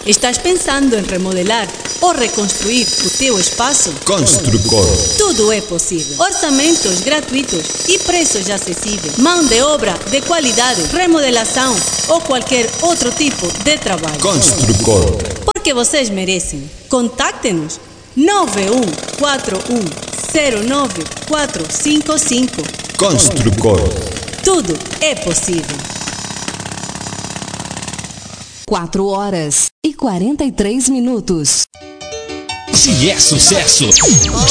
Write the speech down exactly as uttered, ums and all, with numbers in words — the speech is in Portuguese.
Estás pensando em remodelar ou reconstruir o teu espaço? Construcor. Tudo é possível. Orçamentos gratuitos e preços acessíveis. Mão de obra de qualidade, remodelação ou qualquer outro tipo de trabalho. Construcor. Porque vocês merecem. Contacte-nos nove um quatro um zero nove quatro cinco cinco. Construcor. Tudo é possível. quatro horas e quarenta e três minutos. Se é sucesso,